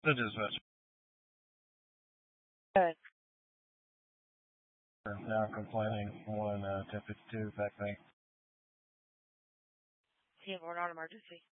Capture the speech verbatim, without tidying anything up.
The dispatch. Good. Now complaining one uh, ten fifty-two back bank. Team, we're not emergency.